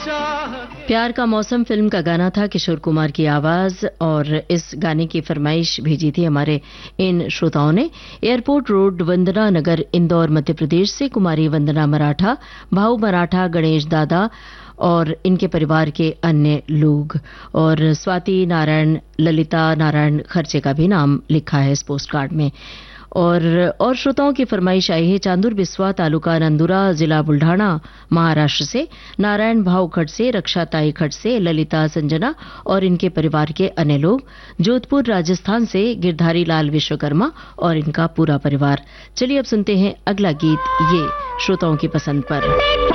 प्यार का मौसम फिल्म का गाना था, किशोर कुमार की आवाज। और इस गाने की फरमाइश भेजी थी हमारे इन श्रोताओं ने। एयरपोर्ट रोड, वंदना नगर, इंदौर, मध्य प्रदेश से कुमारी वंदना मराठा, भाऊ मराठा, गणेश दादा और इनके परिवार के अन्य लोग। और स्वाति नारायण, ललिता नारायण खर्चे का भी नाम लिखा है इस पोस्ट कार्ड में। और श्रोताओं की फरमाइश आई है चांदूर बिस्वा, तालुका नंदुरा, जिला बुल्ढाना, महाराष्ट्र से नारायण भाव खड़से, रक्षा ताई खड़से, ललिता संजना और इनके परिवार के अन्य लोग। जोधपुर राजस्थान से गिरधारी लाल विश्वकर्मा और इनका पूरा परिवार। चलिए अब सुनते हैं अगला गीत, ये श्रोताओं की पसंद पर।